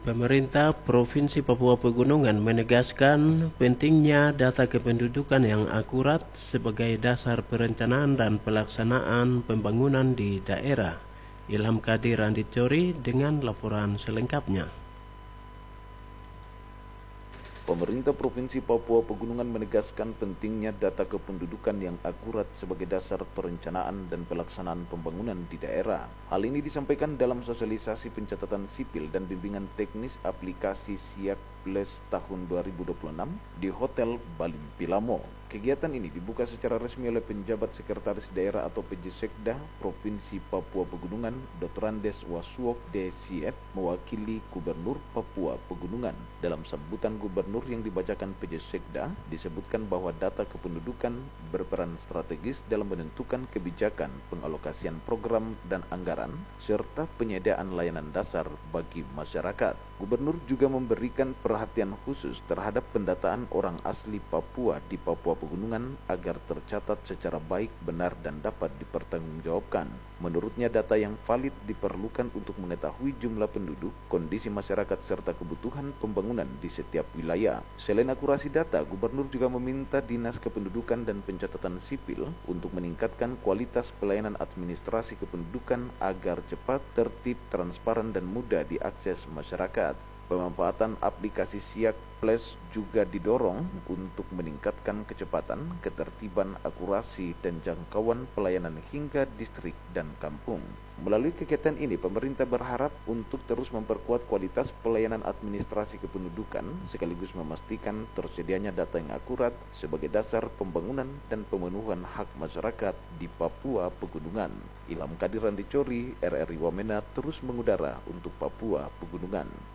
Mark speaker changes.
Speaker 1: Pemerintah Provinsi Papua Pegunungan menegaskan pentingnya data kependudukan yang akurat sebagai dasar perencanaan dan pelaksanaan pembangunan di daerah. Ilham Kadir Andi Cori dengan laporan selengkapnya.
Speaker 2: Pemerintah Provinsi Papua Pegunungan menegaskan pentingnya data kependudukan yang akurat sebagai dasar perencanaan dan pelaksanaan pembangunan di daerah. Hal ini disampaikan dalam sosialisasi pencatatan sipil dan bimbingan teknis aplikasi Siak Plus tahun 2026 di Hotel Bali Pilamo. Kegiatan ini dibuka secara resmi oleh penjabat sekretaris daerah atau PJ-Sekda Provinsi Papua Pegunungan, Dr. Andes Wasuok DCF, mewakili Gubernur Papua Pegunungan. Dalam sambutan gubernur yang dibacakan PJ-Sekda, disebutkan bahwa data kependudukan berperan strategis dalam menentukan kebijakan, pengalokasian program dan anggaran, serta penyediaan layanan dasar bagi masyarakat. Gubernur juga memberikan perhatian khusus terhadap pendataan orang asli Papua di Papua Pegunungan agar tercatat secara baik, benar, dan dapat dipertanggungjawabkan. Menurutnya, data yang valid diperlukan untuk mengetahui jumlah penduduk, kondisi masyarakat, serta kebutuhan pembangunan di setiap wilayah. Selain akurasi data, Gubernur juga meminta Dinas Kependudukan dan Pencatatan Sipil untuk meningkatkan kualitas pelayanan administrasi kependudukan agar cepat, tertib, transparan, dan mudah diakses masyarakat. Pemanfaatan aplikasi Siak Plus juga didorong untuk meningkatkan kecepatan, ketertiban, akurasi, dan jangkauan pelayanan hingga distrik dan kampung. Melalui kegiatan ini, pemerintah berharap untuk terus memperkuat kualitas pelayanan administrasi kependudukan, sekaligus memastikan tersedianya data yang akurat sebagai dasar pembangunan dan pemenuhan hak masyarakat di Papua Pegunungan. Ilham Kadir Andi Cori, RRI Wamena terus mengudara untuk Papua Pegunungan.